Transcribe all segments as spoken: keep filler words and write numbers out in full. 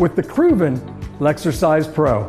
with the Cruven Lexercise Pro.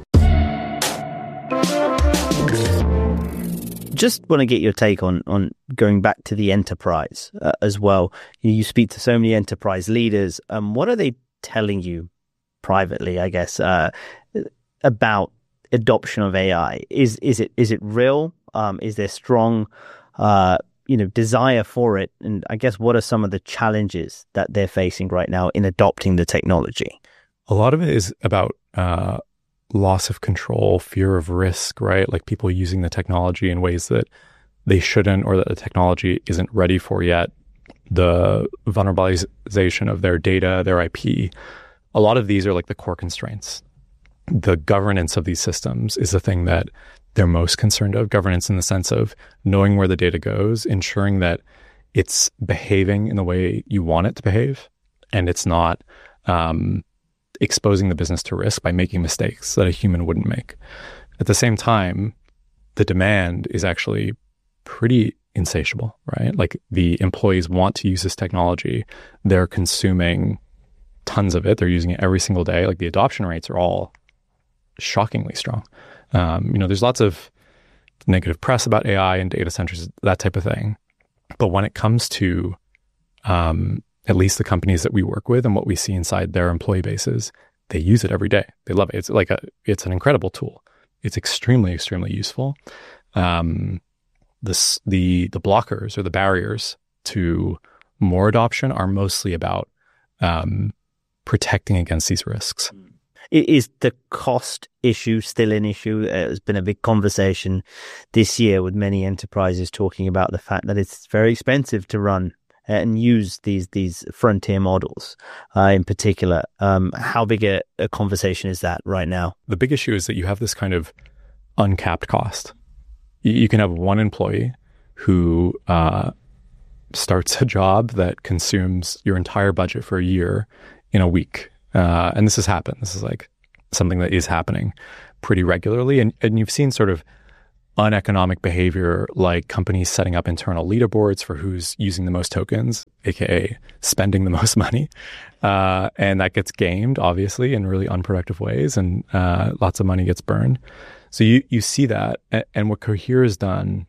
Just want to get your take on on going back to the enterprise uh, as well. You, you speak to so many enterprise leaders. Um, what are they telling you privately, I guess, uh, about adoption of A I? Is is it is it real? Um, is there strong, uh, you know, desire for it? And I guess what are some of the challenges that they're facing right now in adopting the technology? A lot of it is about uh, loss of control, fear of risk, right? Like people using the technology in ways that they shouldn't, or that the technology isn't ready for yet. The vulnerabilization of their data, their I P. A lot of these are like the core constraints. The governance of these systems is the thing that they're most concerned of. Governance in the sense of knowing where the data goes, ensuring that it's behaving in the way you want it to behave, and it's not um, exposing the business to risk by making mistakes that a human wouldn't make. At the same time, the demand is actually pretty insatiable, right? Like the employees want to use this technology. They're consuming tons of it. They're using it every single day. Like the adoption rates are all shockingly strong. Um, you know, there's lots of negative press about A I and data centers, that type of thing. But when it comes to um, at least the companies that we work with and what we see inside their employee bases, they use it every day. They love it. It's like a, it's an incredible tool. It's extremely, extremely useful. Um, this, the the blockers or the barriers to more adoption are mostly about um, protecting against these risks. Is the cost issue still an issue? There's been a big conversation this year with many enterprises talking about the fact that it's very expensive to run and use these these frontier models uh, in particular. Um, how big a, a conversation is that right now? The big issue is that you have this kind of uncapped cost. You, you can have one employee who uh, starts a job that consumes your entire budget for a year in a week. Uh, and this has happened. This is like something that is happening pretty regularly. And, and you've seen sort of uneconomic behavior, like companies setting up internal leaderboards for who's using the most tokens, aka spending the most money. Uh, and that gets gamed, obviously, in really unproductive ways, and uh, lots of money gets burned. So you, you see that. And what Cohere has done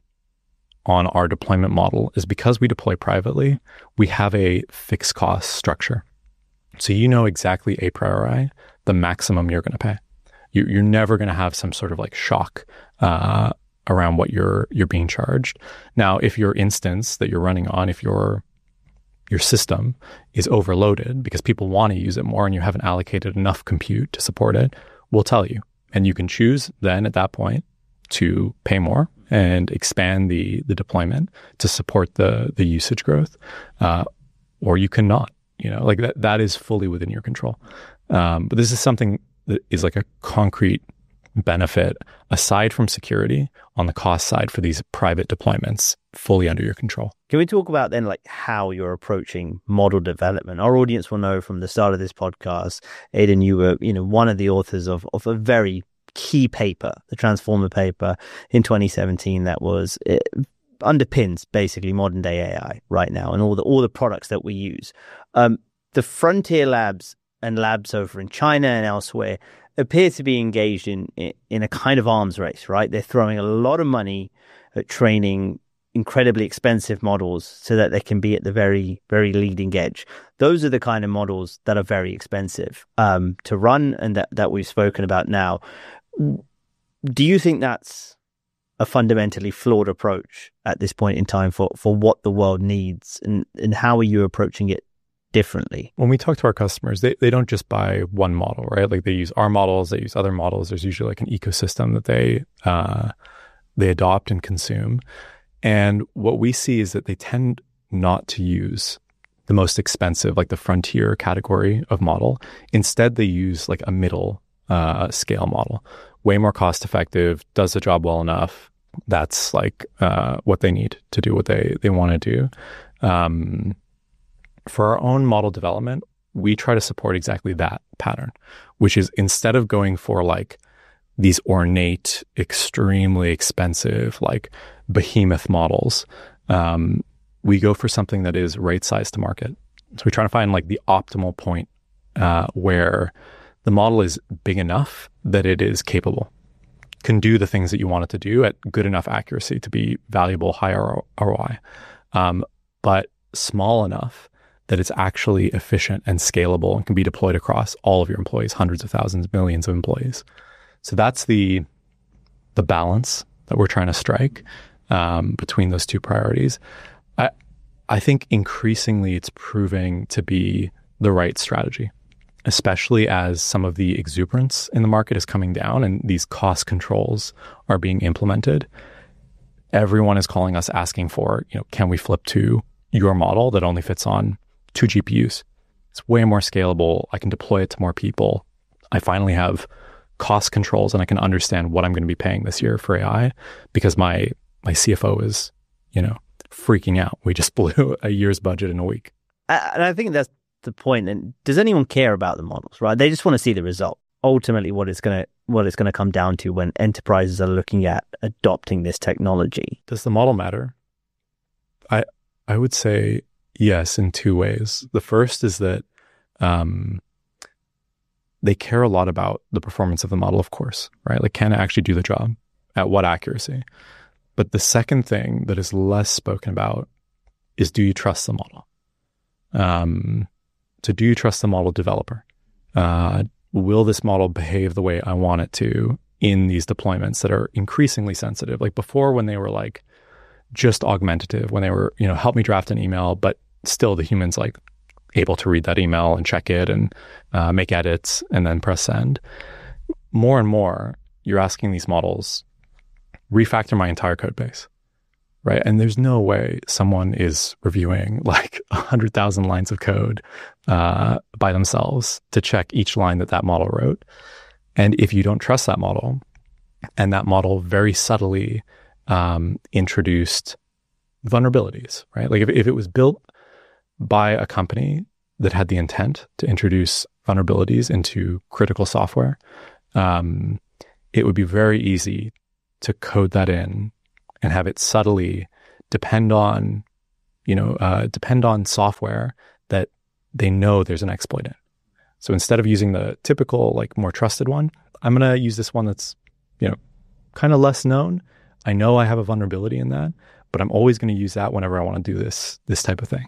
on our deployment model is, because we deploy privately, we have a fixed cost structure. So you know exactly a priori the maximum you're going to pay. You, you're never going to have some sort of like shock uh, around what you're you're being charged. Now, if your instance that you're running on, if your your system is overloaded because people want to use it more and you haven't allocated enough compute to support it, we'll tell you. And you can choose then at that point to pay more and expand the the deployment to support the the usage growth, uh, or you cannot. You know, like that, that is fully within your control. Um, but this is something that is like a concrete benefit aside from security on the cost side for these private deployments, fully under your control. Can we talk about then like how you're approaching model development? Our audience will know from the start of this podcast, Aidan, you were, you know, one of the authors of, of a very key paper, the Transformer paper in twenty seventeen that was it, underpins basically modern day A I right now and all the all the products that we use. Um, the frontier labs and labs over in China and elsewhere appear to be engaged in in a kind of arms race, right? They're throwing a lot of money at training incredibly expensive models so that they can be at the very, very leading edge. Those are the kind of models that are very expensive um, to run and that, that we've spoken about now. Do you think that's a fundamentally flawed approach at this point in time for, for what the world needs, and, and how are you approaching it differently? When we talk to our customers, they, they don't just buy one model, right? Like they use our models, they use other models. There's usually like an ecosystem that they uh, they adopt and consume. And what we see is that they tend not to use the most expensive, like the frontier category of model. Instead, they use like a middle uh, scale model, way more cost effective, does the job well enough. That's like uh, what they need to do what they, they want to do. Um, for our own model development, we try to support exactly that pattern, which is instead of going for like these ornate, extremely expensive, like behemoth models, um, we go for something that is right sized to market. So we try to find like the optimal point uh, where the model is big enough that it is capable, can do the things that you want it to do at good enough accuracy to be valuable, high R O I, um, but small enough that it's actually efficient and scalable and can be deployed across all of your employees, hundreds of thousands, millions of employees. So that's the the balance that we're trying to strike um, between those two priorities. I I think increasingly it's proving to be the right strategy, especially as some of the exuberance in the market is coming down and these cost controls are being implemented. Everyone is calling us asking for, you know, can we flip to your model that only fits on two G P Us? It's way more scalable. I can deploy it to more people. I finally have cost controls and I can understand what I'm going to be paying this year for A I because my my C F O is, you know, freaking out. We just blew a year's budget in a week. And I think that's the point. And does anyone care about the models, right? They just want to see the result. Ultimately, what it's going to what it's going to come down to when enterprises are looking at adopting this technology. Does the model matter? I I would say yes in two ways. The first is that um, they care a lot about the performance of the model, of course, right? Like, can it actually do the job? At what accuracy? But the second thing that is less spoken about is, do you trust the model? Um, so do you trust the model developer? Uh, will this model behave the way I want it to in these deployments that are increasingly sensitive? Like before, when they were like just augmentative, when they were, you know, help me draft an email, but still the human's like able to read that email and check it and uh, make edits and then press send. More and more, you're asking these models, refactor my entire code base, right? And there's no way someone is reviewing like one hundred thousand lines of code uh, by themselves to check each line that that model wrote. And if you don't trust that model, and that model very subtly um, introduced vulnerabilities, right? Like if, if it was built by a company that had the intent to introduce vulnerabilities into critical software, um, it would be very easy to code that in and have it subtly depend on, you know, uh, depend on software that they know there's an exploit in. So instead of using the typical, like more trusted one, I'm going to use this one that's, you know, kind of less known. I know I have a vulnerability in that, but I'm always going to use that whenever I want to do this, this type of thing.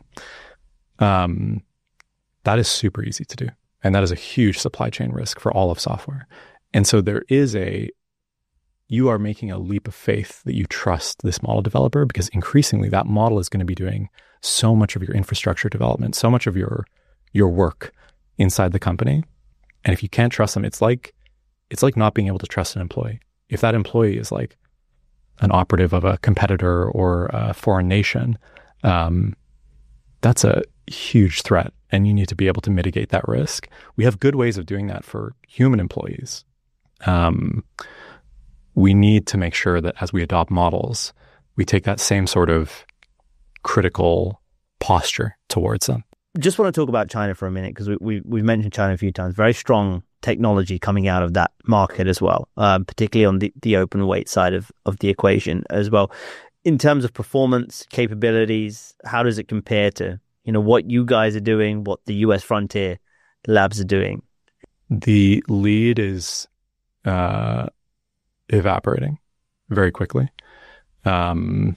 Um, that is super easy to do. And that is a huge supply chain risk for all of software. And so there is a, you are making a leap of faith that you trust this model developer, because increasingly that model is going to be doing so much of your infrastructure development, so much of your, your work inside the company. And if you can't trust them, it's like, it's like not being able to trust an employee. If that employee is like an operative of a competitor or a foreign nation, um, that's a huge threat, and you need to be able to mitigate that risk. We have good ways of doing that for human employees. Um, we need to make sure that as we adopt models, we take that same sort of critical posture towards them. Just want to talk about China for a minute, because we, we, we've mentioned China a few times. Very strong technology coming out of that market as well, um, particularly on the, the open weight side of, of the equation as well. In terms of performance, capabilities, how does it compare to, you know, what you guys are doing, what the U S Frontier Labs are doing? The lead is uh, evaporating very quickly. Um,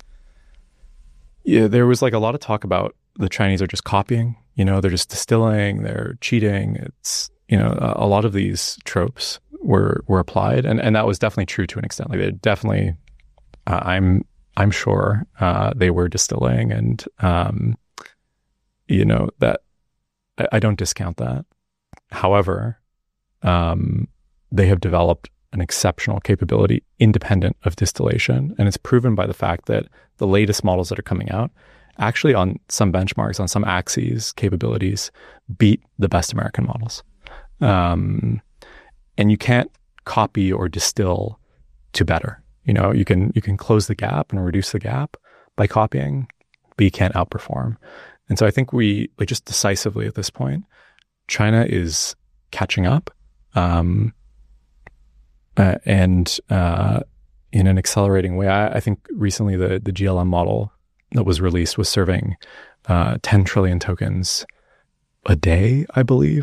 yeah, there was like a lot of talk about the Chinese are just copying, you know, they're just distilling, they're cheating. It's, you know, a, a lot of these tropes were were applied, and, and that was definitely true to an extent. Like they definitely, uh, I'm I'm sure uh, they were distilling, and um, you know that I, I don't discount that. However, um, they have developed an exceptional capability independent of distillation, and it's proven by the fact that the latest models that are coming out, actually on some benchmarks, on some axes, capabilities beat the best American models. Um, and you can't copy or distill to better. You know, you can you can close the gap and reduce the gap by copying, but you can't outperform. And so I think we, like, just decisively at this point, China is catching up, um, uh, and uh, in an accelerating way. I, I think recently the the G L M model that was released was serving uh, ten trillion tokens a day, I believe,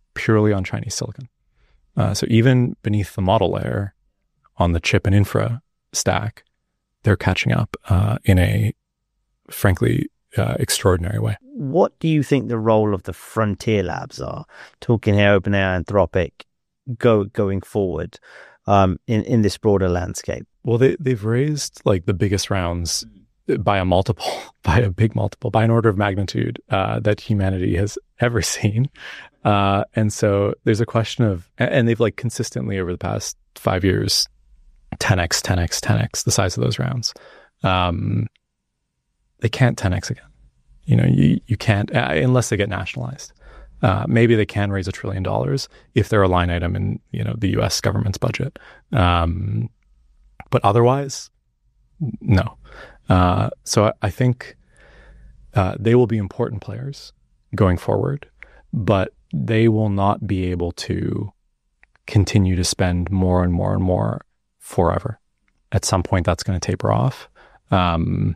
purely on Chinese silicon. Uh, so even beneath the model layer on the chip and infra stack, they're catching up uh, in a, frankly, uh, extraordinary way. What do you think the role of the frontier labs are? Talking here, OpenAI, Anthropic, go going forward um, in in this broader landscape. Well, they they've raised like the biggest rounds by a multiple, by a big multiple, by an order of magnitude uh, that humanity has ever seen. Uh, and so there's a question of, and they've like consistently over the past five years, ten x, ten x, ten x the size of those rounds. Um, they can't ten x again. You know, you, you can't, uh, unless they get nationalized. Uh, maybe they can raise a trillion dollars if they're a line item in, you know, the U S government's budget. Um, but otherwise, no. Uh, so I think uh, they will be important players going forward, but they will not be able to continue to spend more and more and more forever. At some point, that's going to taper off. Um,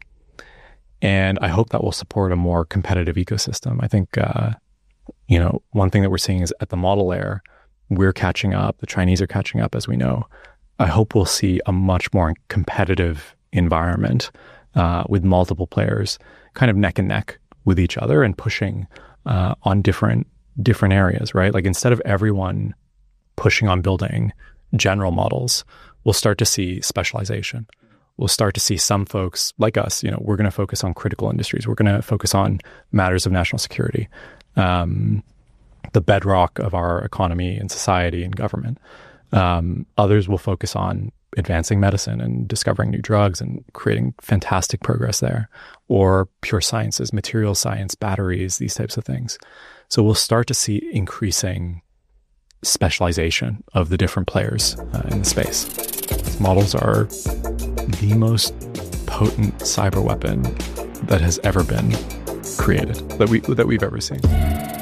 and I hope that will support a more competitive ecosystem. I think, uh, you know, one thing that we're seeing is at the model layer, we're catching up. The Chinese are catching up, as we know. I hope we'll see a much more competitive environment uh, with multiple players kind of neck and neck with each other and pushing uh, on different different areas, right? Like instead of everyone pushing on building general models, we'll start to see specialization. We'll start to see some folks like us, you know, we're going to focus on critical industries. We're going to focus on matters of national security, um, the bedrock of our economy and society and government. Um, others will focus on advancing medicine and discovering new drugs and creating fantastic progress there, or pure sciences, material science, batteries, these types of things. So we'll start to see increasing specialization of the different players uh, in the space. Models are the most potent cyber weapon that has ever been created, that we that we've ever seen.